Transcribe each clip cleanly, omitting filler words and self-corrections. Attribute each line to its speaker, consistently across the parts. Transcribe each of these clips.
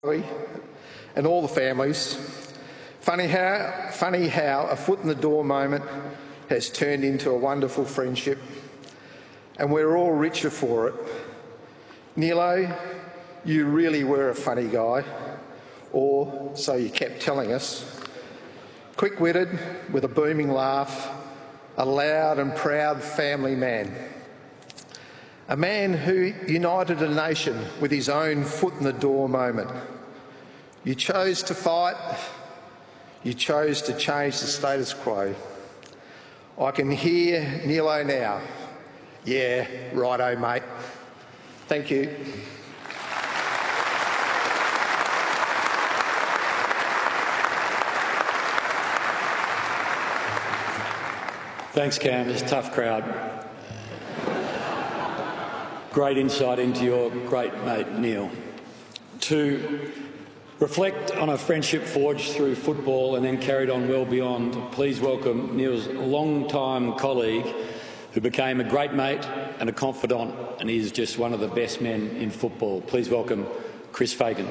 Speaker 1: and all the families. Funny how a foot in the door moment has turned into a wonderful friendship, and we're all richer for it. Neilo, you really were a funny guy, or so you kept telling us. Quick-witted, with a booming laugh, a loud and proud family man. A man who united a nation with his own foot in the door moment. You chose to fight. You chose to change the status quo. I can hear Neilo now. Yeah, righto, mate. Thank you.
Speaker 2: Thanks, Cam. It's a tough crowd. Great insight into your great mate, Neil. To reflect on a friendship forged through football and then carried on well beyond, please welcome Neil's long-time colleague who became a great mate and a confidant, and he is just one of the best men in football. Please welcome Chris Fagan.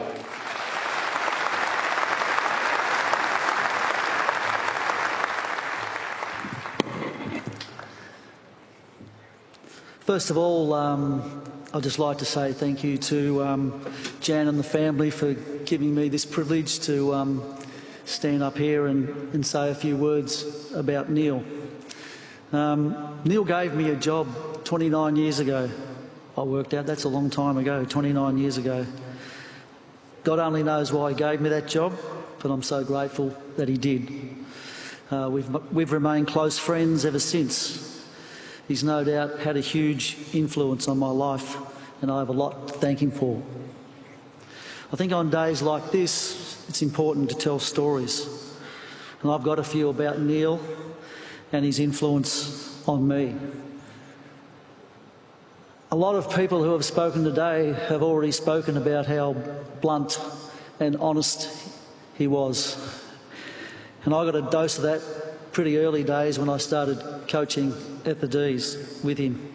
Speaker 3: First of all, I'd just like to say thank you to Jan and the family for giving me this privilege to stand up here and say a few words about Neil. Neil gave me a job 29 years ago. I worked out that's a long time ago, 29 years ago. God only knows why he gave me that job, but I'm so grateful that he did. We've remained close friends ever since. He's no doubt had a huge influence on my life, and I have a lot to thank him for. I think on days like this, it's important to tell stories. And I've got a few about Neil and his influence on me. A lot of people who have spoken today have already spoken about how blunt and honest he was. And I got a dose of that pretty early days when I started coaching at the D's with him.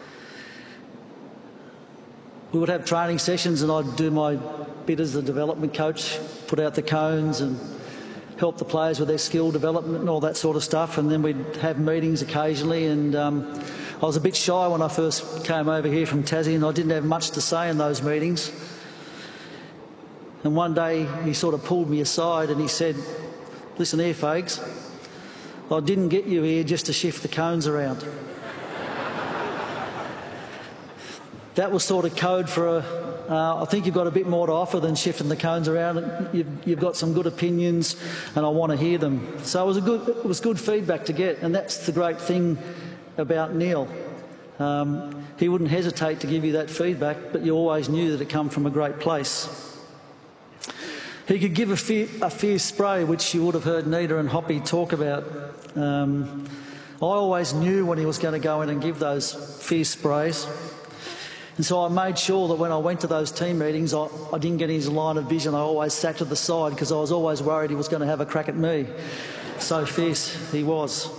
Speaker 3: We would have training sessions and I'd do my bit as the development coach, put out the cones and help the players with their skill development and all that sort of stuff, and then we'd have meetings occasionally, and I was a bit shy when I first came over here from Tassie, and I didn't have much to say in those meetings. And one day he sort of pulled me aside and he said, "Listen here, Fags, I didn't get you here just to shift the cones around." That was sort of code for I think you've got a bit more to offer than shifting the cones around. You've got some good opinions and I want to hear them. So it was good feedback to get, and that's the great thing about Neil. He wouldn't hesitate to give you that feedback, but you always knew that it come from a great place. He could give a fierce spray, which you would have heard Nita and Hoppy talk about. I always knew when he was going to go in and give those fierce sprays. And so I made sure that when I went to those team meetings, I didn't get his line of vision. I always sat to the side because I was always worried he was going to have a crack at me. So fierce he was.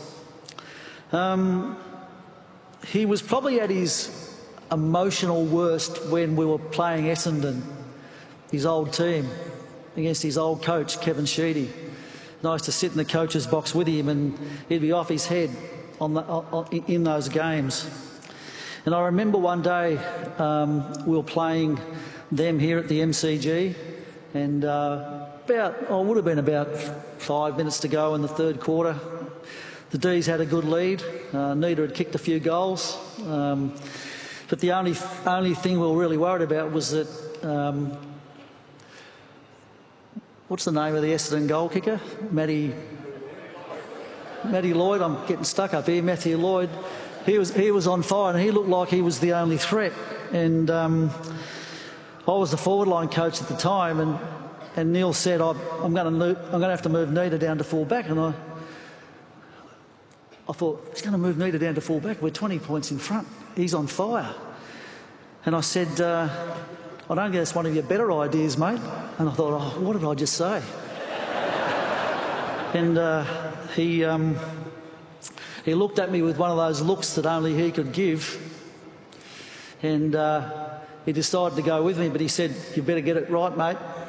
Speaker 3: He was probably at his emotional worst when we were playing Essendon, his old team, against his old coach, Kevin Sheedy. And I used to sit in the coach's box with him and he'd be off his head in those games. And I remember one day we were playing them here at the MCG, and would have been about 5 minutes to go in the third quarter. The D's had a good lead. Nita had kicked a few goals. But the only thing we were really worried about was that what's the name of the Essendon goal kicker? Matty Lloyd. I'm getting stuck up here. Matthew Lloyd. He was on fire, and he looked like he was the only threat. And I was the forward line coach at the time, and Neil said, "I'm going to have to move Nita down to full back." And I thought, he's going to move Nita down to full back. We're 20 points in front. He's on fire. And I said, "I don't guess one of your better ideas, mate." And I thought, "Oh, what did I just say?" And he looked at me with one of those looks that only he could give, and he decided to go with me, but he said, "You better get it right, mate.